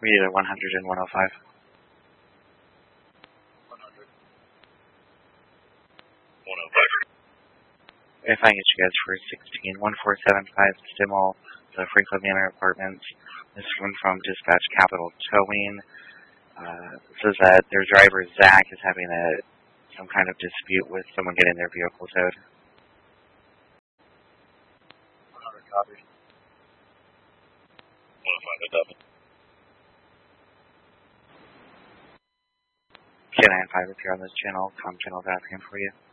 We need a 100 and 105. 100. 105. If I can get you guys for 161475 Stimmel, the Franklin Manor Apartments. This one from Dispatch Capital Towing. Says that their driver Zach is having some kind of dispute with someone getting their vehicle towed. 100 copies. 105 K95 if you're on this channel, channel's asking for you.